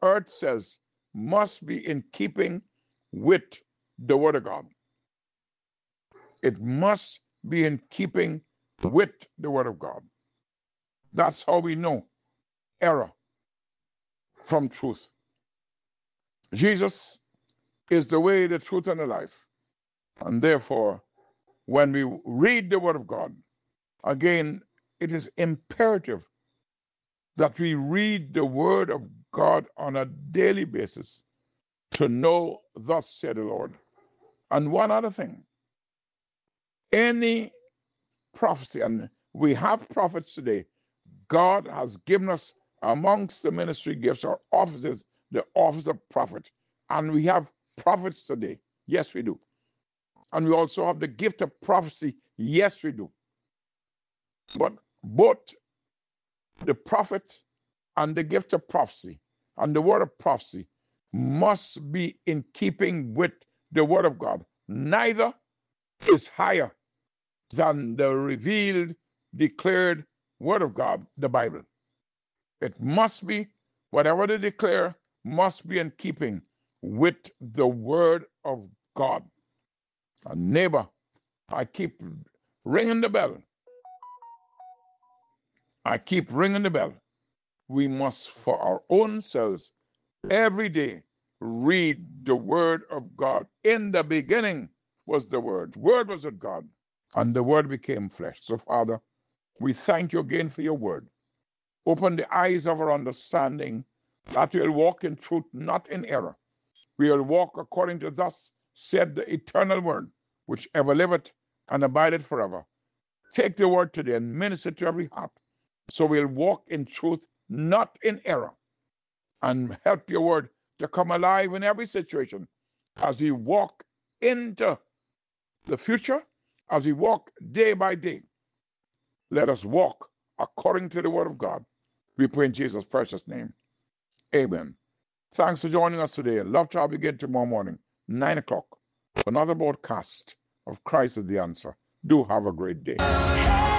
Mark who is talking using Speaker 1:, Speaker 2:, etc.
Speaker 1: earth says must be in keeping with the Word of God. It must be in keeping with the Word of God. That's how we know error from truth. Jesus is the way, the truth, and the life. And therefore, when we read the Word of God, again, it is imperative that we read the Word of God on a daily basis to know, thus said the Lord. And one other thing, any prophecy, and we have prophets today, God has given us amongst the ministry gifts or offices, the office of prophet. And we have prophets today. Yes, we do. And we also have the gift of prophecy. Yes, we do. But both the prophet and the gift of prophecy and the word of prophecy must be in keeping with the word of God. Neither is higher than the revealed, declared word of God, the Bible. It must be, whatever they declare, must be in keeping with the word of God. And neighbor, I keep ringing the bell. I keep ringing the bell. We must, for our own selves, every day read the word of God. In the beginning was the word. Word was with God, and the word became flesh. So, Father, we thank you again for your word. Open the eyes of our understanding that we'll walk in truth, not in error. We'll walk according to thus said the eternal word, which ever liveth and abideth forever. Take the word today and minister to every heart. So we'll walk in truth, not in error. And help your word to come alive in every situation as we walk into the future, as we walk day by day. Let us walk according to the word of God. We pray in Jesus' precious name. Amen. Thanks for joining us today. Love to have you again tomorrow morning, 9 o'clock, for another broadcast of Christ is the Answer. Do have a great day.